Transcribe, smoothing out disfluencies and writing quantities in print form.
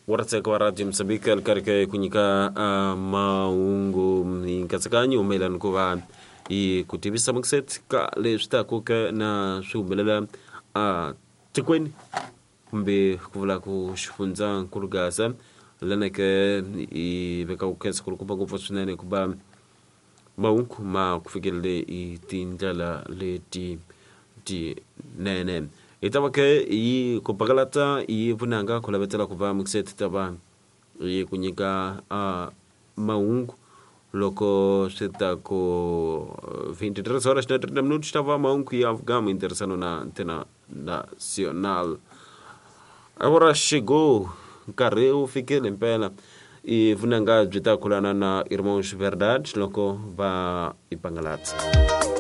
Warateka wa Radio Msambika alkarika kunyika maungu inkasakanyi umelan kuva kutibisa mkset ka lesta kuka na shumbelela tikweni mbe kuvula kushifunza kurugasa lanake iveka ukesa kurukupa kufasunane kuba maungu ma kufikile itindala leti nene itawake kupagalata vunanga kulabetela kuva mkset taba kunyika maungu loko seta ko 23 horas na 30 minutos estava maungu e afgamo interessando na antena nacional. Agora chegou carreu fiquei lempela e vunanga jita kulana na Irmãos Verdade loko va ipangalat.